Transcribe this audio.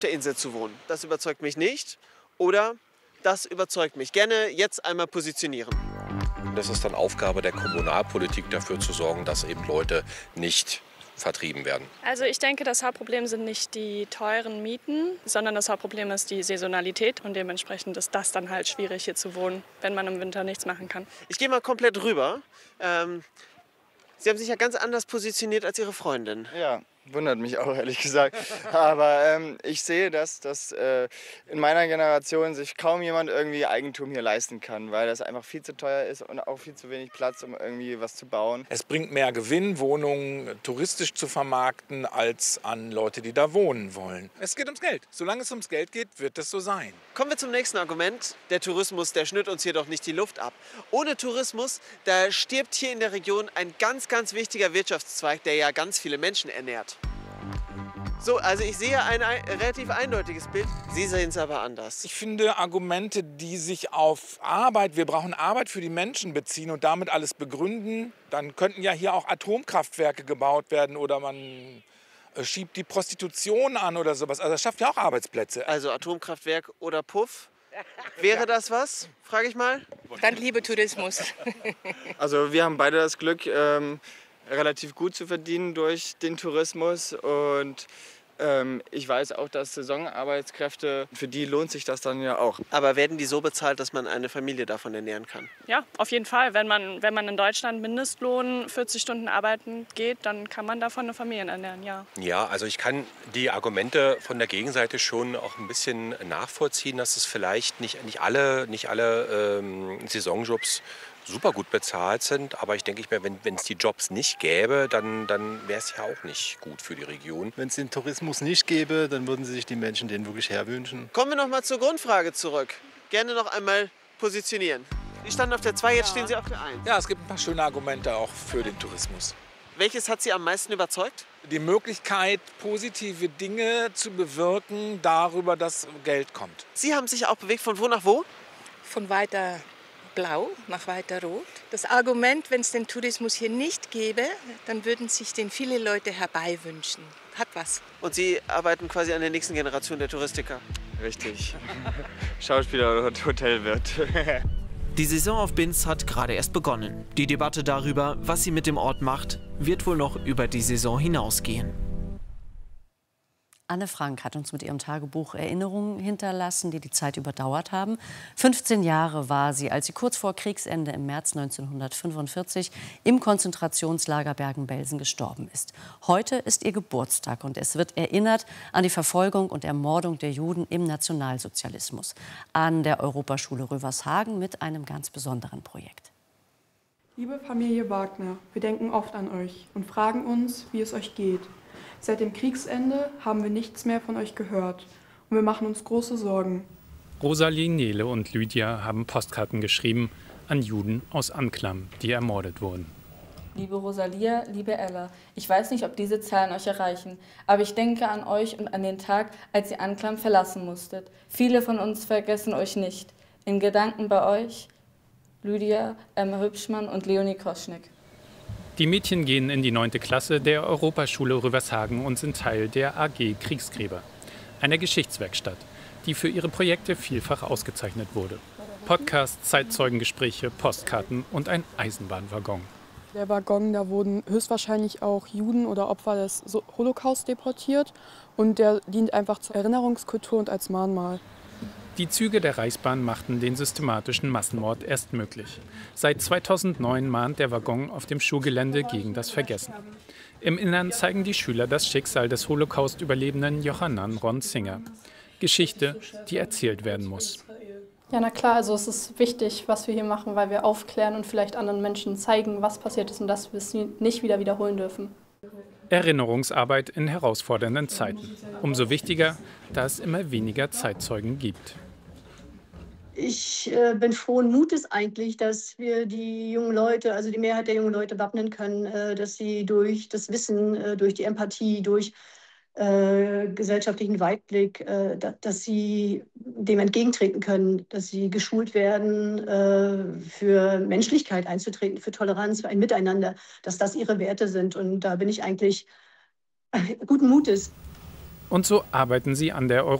der Insel zu wohnen. Das überzeugt mich nicht. Oder das überzeugt mich. Gerne jetzt einmal positionieren. Das ist dann Aufgabe der Kommunalpolitik, dafür zu sorgen, dass eben Leute nicht vertrieben werden. Also ich denke, das Hauptproblem sind nicht die teuren Mieten, sondern das Hauptproblem ist die Saisonalität. Und dementsprechend ist das dann halt schwierig, hier zu wohnen, wenn man im Winter nichts machen kann. Ich gehe mal komplett rüber. Sie haben sich ja ganz anders positioniert als Ihre Freundin. Ja, wundert mich auch, ehrlich gesagt. Aber ich sehe, dass in meiner Generation sich kaum jemand irgendwie Eigentum hier leisten kann, weil das einfach viel zu teuer ist und auch viel zu wenig Platz, um irgendwie was zu bauen. Es bringt mehr Gewinn, Wohnungen touristisch zu vermarkten, als an Leute, die da wohnen wollen. Es geht ums Geld. Solange es ums Geld geht, wird das so sein. Kommen wir zum nächsten Argument. Der Tourismus, der schnürt uns hier doch nicht die Luft ab. Ohne Tourismus, da stirbt hier in der Region ein ganz, ganz wichtiger Wirtschaftszweig, der ja ganz viele Menschen ernährt. So, also ich sehe ein relativ eindeutiges Bild. Sie sehen es aber anders. Ich finde Argumente, die sich auf Arbeit, wir brauchen Arbeit für die Menschen beziehen und damit alles begründen, dann könnten ja hier auch Atomkraftwerke gebaut werden oder man schiebt die Prostitution an oder sowas. Also das schafft ja auch Arbeitsplätze. Also Atomkraftwerk oder Puff. Wäre das was? Frage ich mal. Dann lieber Tourismus. Also wir haben beide das Glück, relativ gut zu verdienen durch den Tourismus und ich weiß auch, dass Saisonarbeitskräfte, für die lohnt sich das dann ja auch. Aber werden die so bezahlt, dass man eine Familie davon ernähren kann? Ja, auf jeden Fall. Wenn man in Deutschland Mindestlohn 40 Stunden arbeiten geht, dann kann man davon eine Familie ernähren, ja. Ja, also ich kann die Argumente von der Gegenseite schon auch ein bisschen nachvollziehen, dass es vielleicht nicht alle Saisonjobs super gut bezahlt sind. Aber ich denke mir, wenn es die Jobs nicht gäbe, dann wäre es ja auch nicht gut für die Region. Wenn es den Tourismus nicht gäbe, dann würden sich die Menschen den wirklich herwünschen. Kommen wir noch mal zur Grundfrage zurück. Gerne noch einmal positionieren. Sie standen auf der 2, jetzt stehen Sie auf der 1. Ja, es gibt ein paar schöne Argumente auch für den Tourismus. Welches hat Sie am meisten überzeugt? Die Möglichkeit, positive Dinge zu bewirken, darüber, dass Geld kommt. Sie haben sich auch bewegt von wo nach wo? Von weiter Blau nach weiter Rot. Das Argument, wenn es den Tourismus hier nicht gäbe, dann würden sich den viele Leute herbeiwünschen. Hat was. Und Sie arbeiten quasi an der nächsten Generation der Touristiker. Richtig. Schauspieler oder Hotelwirt. Die Saison auf Binz hat gerade erst begonnen. Die Debatte darüber, was sie mit dem Ort macht, wird wohl noch über die Saison hinausgehen. Anne Frank hat uns mit ihrem Tagebuch Erinnerungen hinterlassen, die die Zeit überdauert haben. 15 Jahre war sie, als sie kurz vor Kriegsende im März 1945 im Konzentrationslager Bergen-Belsen gestorben ist. Heute ist ihr Geburtstag und es wird erinnert an die Verfolgung und Ermordung der Juden im Nationalsozialismus. An der Europaschule Rövershagen mit einem ganz besonderen Projekt. Liebe Familie Wagner, wir denken oft an euch und fragen uns, wie es euch geht. Seit dem Kriegsende haben wir nichts mehr von euch gehört und wir machen uns große Sorgen. Rosalie, Nele und Lydia haben Postkarten geschrieben an Juden aus Anklam, die ermordet wurden. Liebe Rosalia, liebe Ella, ich weiß nicht, ob diese Zahlen euch erreichen, aber ich denke an euch und an den Tag, als ihr Anklam verlassen musstet. Viele von uns vergessen euch nicht. In Gedanken bei euch, Lydia, Emma Hübschmann und Leonie Koschnick. Die Mädchen gehen in die 9. Klasse der Europaschule Rövershagen und sind Teil der AG Kriegsgräber, einer Geschichtswerkstatt, die für ihre Projekte vielfach ausgezeichnet wurde. Podcasts, Zeitzeugengespräche, Postkarten und ein Eisenbahnwaggon. Der Waggon, da wurden höchstwahrscheinlich auch Juden oder Opfer des Holocaust deportiert und der dient einfach zur Erinnerungskultur und als Mahnmal. Die Züge der Reichsbahn machten den systematischen Massenmord erst möglich. Seit 2009 mahnt der Waggon auf dem Schulgelände gegen das Vergessen. Im Innern zeigen die Schüler das Schicksal des Holocaust-Überlebenden Johanan Ron-Zinger. Geschichte, die erzählt werden muss. Ja, na klar, also es ist wichtig, was wir hier machen, weil wir aufklären und vielleicht anderen Menschen zeigen, was passiert ist und dass wir es nicht wieder wiederholen dürfen. Erinnerungsarbeit in herausfordernden Zeiten. Umso wichtiger, da es immer weniger Zeitzeugen gibt. Ich bin frohen Mutes eigentlich, dass wir die jungen Leute, also die Mehrheit der jungen Leute wappnen können, dass sie durch das Wissen, durch die Empathie, durch gesellschaftlichen Weitblick, dass sie dem entgegentreten können, dass sie geschult werden, für Menschlichkeit einzutreten, für Toleranz, für ein Miteinander, dass das ihre Werte sind. Und da bin ich eigentlich guten Mutes. Und so arbeiten sie an der